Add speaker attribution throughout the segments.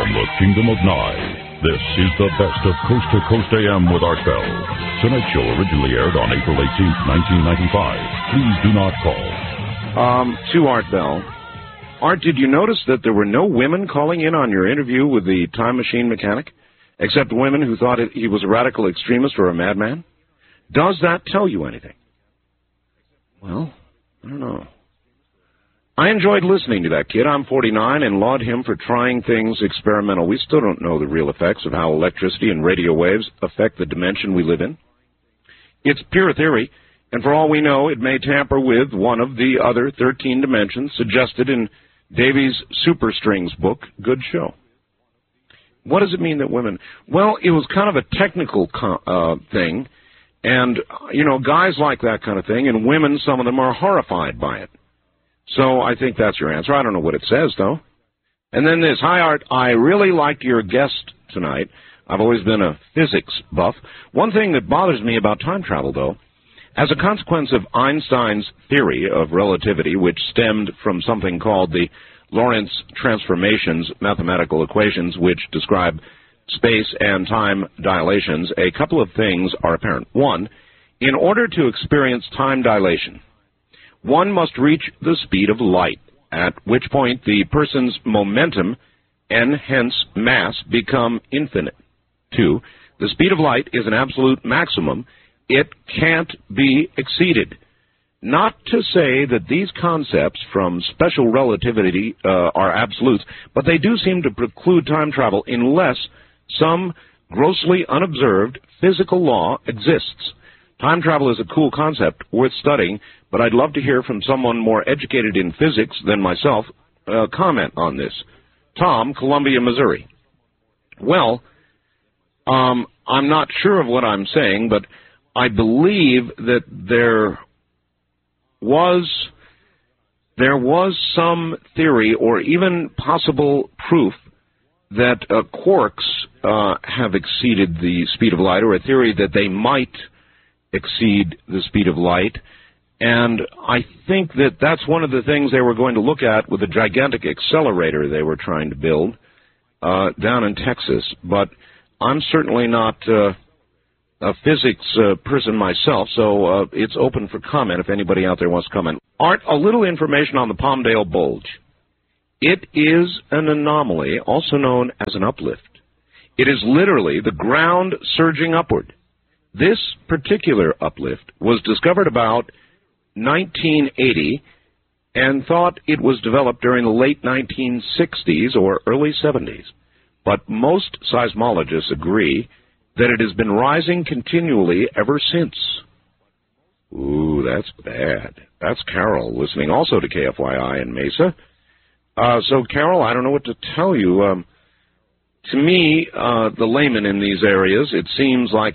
Speaker 1: From the Kingdom of Nye, this is the best of Coast to Coast AM with Art Bell. Tonight's show originally aired on April 18th, 1995. Please do not call.
Speaker 2: To Art Bell. Art, did you notice that there were no women calling in on your interview with the time machine mechanic, except women who thought he was a radical extremist or a madman? Does that tell you anything? Well, I don't know. I enjoyed listening to that kid. I'm 49 and laud him for trying things experimental. We still don't know the real effects of how electricity and radio waves affect the dimension we live in. It's pure theory, and for all we know, it may tamper with one of the other 13 dimensions suggested in Davies Superstrings book, Good Show. What does it mean that women... Well, it was kind of a technical thing, and, you know, guys like that kind of thing, and women, some of them are horrified by it. So I think that's your answer. I don't know what it says, though. And then this, hi, Art, I really like your guest tonight. I've always been a physics buff. One thing that bothers me about time travel, though, as a consequence of Einstein's theory of relativity, which stemmed from something called the Lorentz transformations mathematical equations, which describe space and time dilations, a couple of things are apparent. One, in order to experience time dilation, one must reach the speed of light, at which point the person's momentum and hence mass become infinite. Two, the speed of light is an absolute maximum. It can't be exceeded. Not to say that these concepts from special relativity are absolutes, but they do seem to preclude time travel unless some grossly unobserved physical law exists. Time travel is a cool concept worth studying, but I'd love to hear from someone more educated in physics than myself comment on this. Tom, Columbia, Missouri. Well, I'm not sure of what I'm saying, but I believe that there was some theory or even possible proof that quarks have exceeded the speed of light, or a theory that they might exceed the speed of light. And I think that that's one of the things they were going to look at with a gigantic accelerator they were trying to build down in Texas. But I'm certainly not a physics person myself, so it's open for comment if anybody out there wants to comment. Art, a little information on the Palmdale Bulge. It is an anomaly, also known as an uplift. It is literally the ground surging upward. This particular uplift was discovered about 1980 and thought it was developed during the late 1960s or early 70s. But most seismologists agree that it has been rising continually ever since. Ooh, that's bad. That's Carol listening also to KFYI in Mesa. So, Carol, I don't know what to tell you. To me, the layman in these areas, it seems like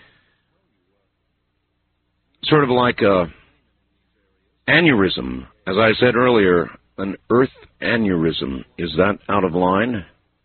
Speaker 2: sort of like a aneurysm. As I said earlier, an earth aneurysm. Is that out of line?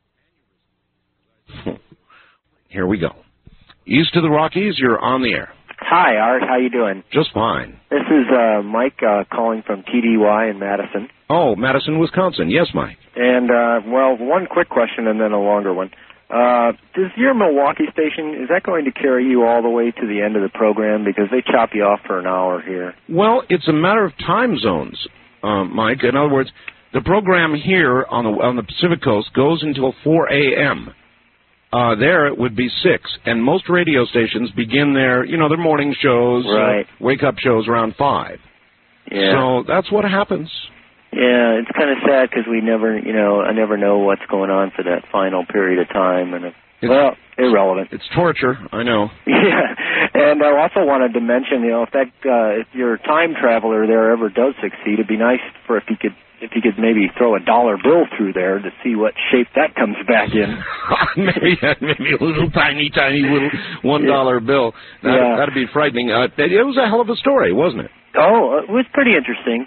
Speaker 2: Here we go. East of the Rockies, you're on the air.
Speaker 3: Hi, Art. How you doing?
Speaker 2: Just fine.
Speaker 3: This is Mike calling from TDY in Madison.
Speaker 2: Oh, Madison, Wisconsin. Yes, Mike.
Speaker 3: And, well, one quick question and then a longer one. Does your Milwaukee station, is that going to carry you all the way to the end of the program? Because they chop you off for an hour here.
Speaker 2: Well, it's a matter of time zones, Mike. In other words, the program here on the Pacific Coast goes until 4 a.m. There it would be 6, and most radio stations begin their morning shows,
Speaker 3: right.
Speaker 2: Wake-up shows around 5.
Speaker 3: Yeah.
Speaker 2: So that's what happens.
Speaker 3: Yeah, it's kind of sad because we never, I never know what's going on for that final period of time, and well, irrelevant.
Speaker 2: It's torture, I know.
Speaker 3: Yeah, and I also wanted to mention, if your time traveler there ever does succeed, it'd be nice if he could maybe throw a dollar bill through there to see what shape that comes back in.
Speaker 2: maybe a little tiny little $1 bill. That'd be frightening. It was a hell of a story, wasn't it?
Speaker 3: Oh, it was pretty interesting.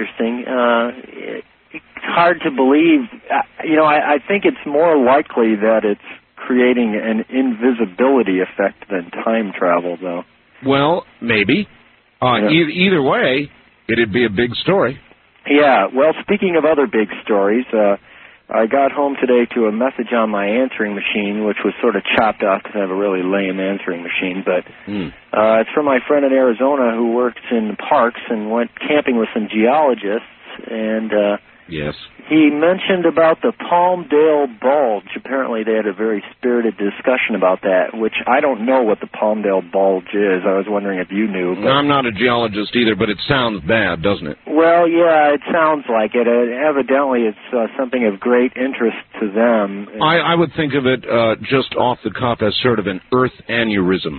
Speaker 3: It's hard to believe. I think it's more likely that it's creating an invisibility effect than time travel, though.
Speaker 2: Well, maybe. Either way, it'd be a big story.
Speaker 3: Yeah, well, speaking of other big stories, I got home today to a message on my answering machine, which was sort of chopped off because I have a really lame answering machine. But it's from my friend in Arizona who works in parks and went camping with some geologists. And
Speaker 2: yes,
Speaker 3: he mentioned about the Palmdale Bulge. Apparently they had a very spirited discussion about that, which I don't know what the Palmdale Bulge is. I was wondering if you knew. But
Speaker 2: I'm not a geologist either, but it sounds bad, doesn't it?
Speaker 3: Well, yeah, it sounds like it. Evidently it's something of great interest to them.
Speaker 2: I would think of it just off the cuff as sort of an earth aneurysm.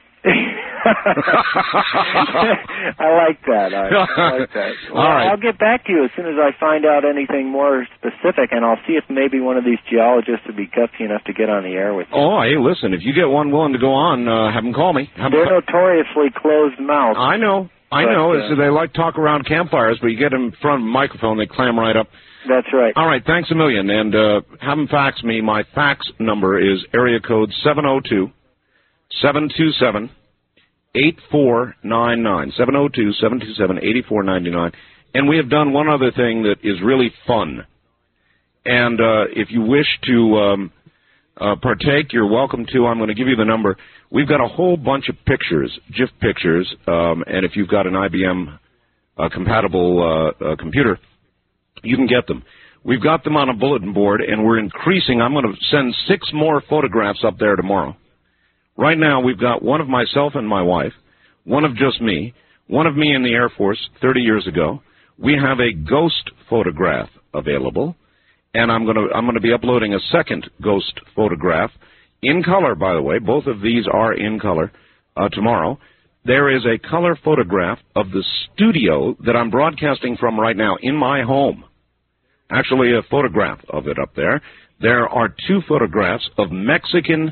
Speaker 3: I like that. I like that. Well,
Speaker 2: all right.
Speaker 3: I'll get back to you as soon as I find out anything more specific, and I'll see if maybe one of these geologists would be gutsy enough to get on the air with you.
Speaker 2: Oh, hey, listen, if you get one willing to go on, have them call me.
Speaker 3: They're notoriously closed-mouthed.
Speaker 2: I know. So they like talk around campfires, but you get them in front of a microphone, they clam right up.
Speaker 3: That's right.
Speaker 2: All right, thanks a million, and have them fax me. My fax number is area code 702-727-8499, 702-727-8499. And we have done one other thing that is really fun. And if you wish to partake, you're welcome to. I'm going to give you the number. We've got a whole bunch of pictures, GIF pictures, and if you've got an IBM compatible computer, you can get them. We've got them on a bulletin board, and we're increasing. I'm going to send 6 more photographs up there tomorrow. Right now, we've got one of myself and my wife, one of just me, one of me in the Air Force 30 years ago. We have a ghost photograph available, and I'm going to be uploading a second ghost photograph in color, by the way. Both of these are in color tomorrow. There is a color photograph of the studio that I'm broadcasting from right now in my home. Actually, a photograph of it up there. There are 2 photographs of Mexican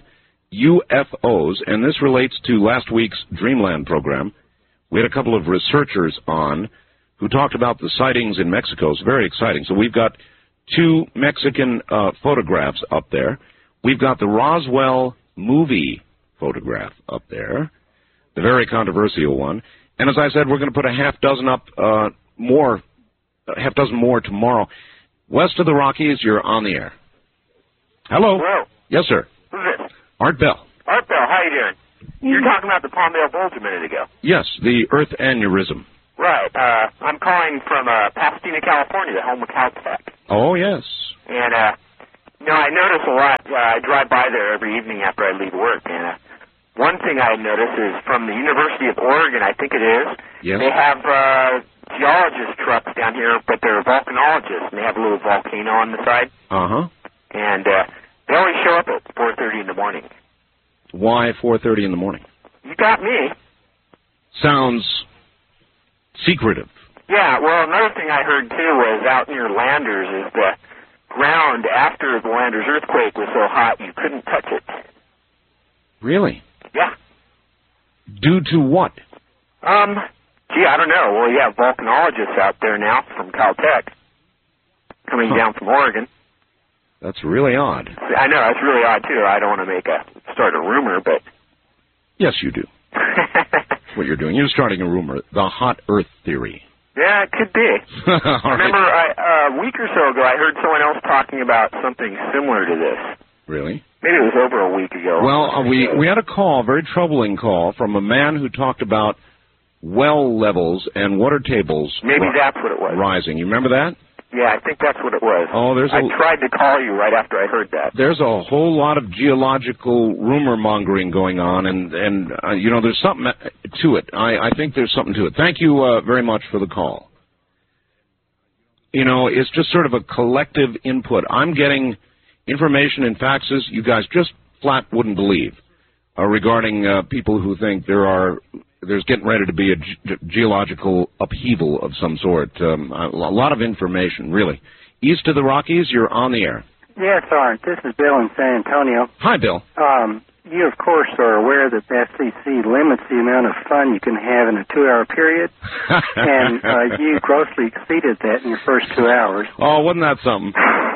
Speaker 2: UFOs, and this relates to last week's Dreamland program. We had a couple of researchers on who talked about the sightings in Mexico. It's very exciting. So we've got 2 Mexican photographs up there. We've got the Roswell movie photograph up there, the very controversial one. And as I said, we're going to put a half dozen more tomorrow. West of the Rockies, you're on the air. Hello.
Speaker 4: Hello.
Speaker 2: Yes, sir.
Speaker 4: Who's this?
Speaker 2: Art Bell.
Speaker 4: Art Bell, how you doing? You were talking about the Palmdale Bulge a minute ago.
Speaker 2: Yes, the earth aneurysm.
Speaker 4: Right. I'm calling from Pasadena, California, the home of Caltech.
Speaker 2: Oh, yes.
Speaker 4: And, I notice a lot. I drive by there every evening after I leave work, and one thing I notice is from the University of Oregon, I think it is,
Speaker 2: yes.
Speaker 4: They have geologist trucks down here, but they're volcanologists, and they have a little volcano on the side.
Speaker 2: Uh-huh.
Speaker 4: And they always show up at 4:30 in the morning.
Speaker 2: Why 4:30 in the morning?
Speaker 4: You got me.
Speaker 2: Sounds secretive.
Speaker 4: Yeah, well, another thing I heard, too, was out near Landers is the ground after the Landers earthquake was so hot you couldn't touch it.
Speaker 2: Really?
Speaker 4: Yeah.
Speaker 2: Due to what?
Speaker 4: Gee, I don't know. Well, you have volcanologists out there now from Caltech coming down from Oregon.
Speaker 2: That's really odd.
Speaker 4: I know, that's really odd, too. I don't want to start a rumor, but...
Speaker 2: Yes, you do. That's what you're doing. You're starting a rumor. The hot earth theory.
Speaker 4: Yeah, it could be. Remember, a week or so ago, I heard someone else talking about something similar to this.
Speaker 2: Really?
Speaker 4: Maybe it was over a week ago.
Speaker 2: Well, we had a call, a very troubling call, from a man who talked about well levels and water tables.
Speaker 4: Maybe that's what it was.
Speaker 2: Rising. You remember that?
Speaker 4: Yeah, I think that's what it was.
Speaker 2: Oh,
Speaker 4: I tried to call you right after I heard that.
Speaker 2: There's a whole lot of geological rumor mongering going on, and there's something to it. I think there's something to it. Thank you very much for the call. It's just sort of a collective input. I'm getting information and faxes you guys just flat wouldn't believe regarding people who think there's getting ready to be a geological upheaval of some sort. A lot of information, really. East of the Rockies, you're on the air.
Speaker 5: Yes, Art. This is Bill in San Antonio.
Speaker 2: Hi, Bill.
Speaker 5: You, of course, are aware that the FCC limits the amount of fun you can have in a 2-hour period, and you grossly exceeded that in your first 2 hours.
Speaker 2: Oh, wasn't that something?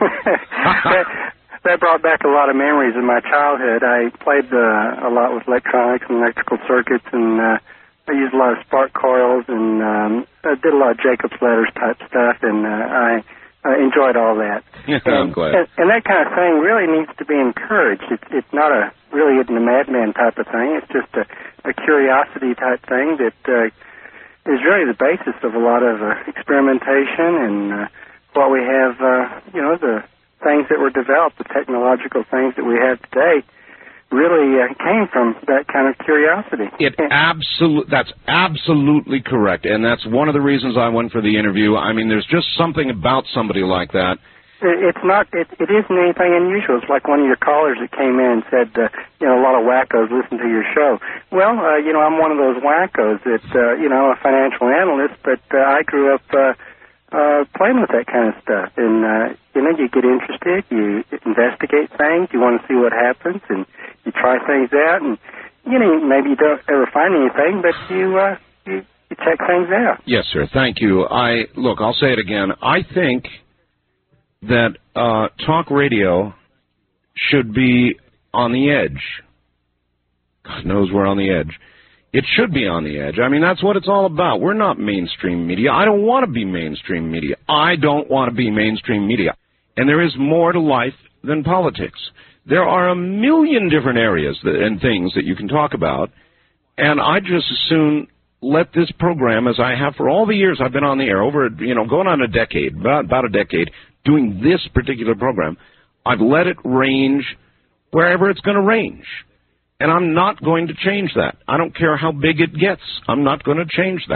Speaker 5: That brought back a lot of memories of my childhood. I played a lot with electronics and electrical circuits, and I used a lot of spark coils, and I did a lot of Jacob's Letters type stuff, and I enjoyed all that.
Speaker 2: I'm glad.
Speaker 5: And that kind of thing really needs to be encouraged. It's not really isn't a madman type of thing. It's just a curiosity type thing that is really the basis of a lot of experimentation and what we have, the things that were developed, the technological things that we have today, really came from that kind of curiosity.
Speaker 2: That's absolutely correct, and that's one of the reasons I went for the interview. I mean, there's just something about somebody like that.
Speaker 5: It isn't anything unusual. It's like one of your callers that came in and said, a lot of wackos listen to your show. Well, I'm one of those wackos that, a financial analyst, but I grew up playing with that kind of stuff. And, you get interested, you investigate things, you want to see what happens, and you try things out, and, maybe you don't ever find anything, but you check things out.
Speaker 2: Yes, sir. Thank you. I'll say it again. I think that talk radio should be on the edge. God knows we're on the edge. It should be on the edge. I mean, that's what it's all about. We're not mainstream media. I don't want to be mainstream media. I don't want to be mainstream media. And there is more to life than politics. There are a million different areas and things that you can talk about, and I just as soon let this program, as I have for all the years I've been on the air, over, going on a decade, about a decade, doing this particular program, I've let it range wherever it's going to range. And I'm not going to change that. I don't care how big it gets. I'm not going to change that.